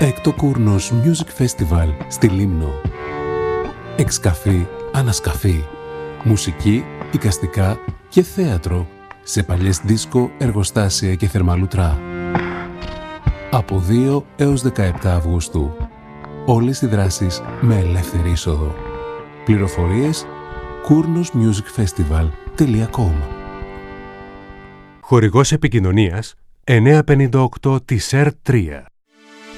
Έκτο Κούρνος Music Festival στη Λίμνο. Εξκαφή, ανασκαφή. Μουσική, εικαστικά και θέατρο σε παλιές δίσκο, εργοστάσια και θερμαλουτρά. Από 2 έως 17 Αυγούστου. Όλες οι δράσεις με ελεύθερη είσοδο. Πληροφορίες kournosmusicfestival.com. Χορηγός επικοινωνίας 958 TSR 3.